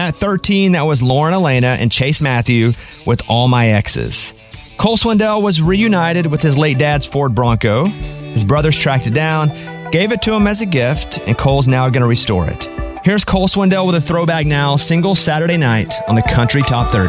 At 13, that was Lauren Elena and Chase Matthew with All My Exes. Cole Swindell was reunited with his late dad's Ford Bronco. His brothers tracked it down, gave it to him as a gift, and Cole's now going to restore it. Here's Cole Swindell with a throwback now, single Saturday Night on the Country Top 30.